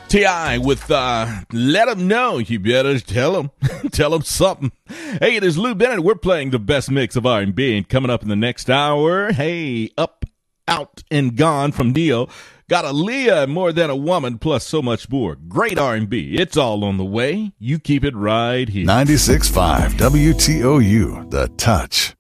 T.I. with Let 'Em Know. You better tell 'em. Tell 'em something. Hey, it is Lou Bennett. We're playing the best mix of R&B. And coming up in the next hour, hey, Up, Out, and Gone from Neo. Got Aaliyah, More Than a Woman, plus so much more. Great R&B. It's all on the way. You keep it right here. 96.5 WTOU, The Touch.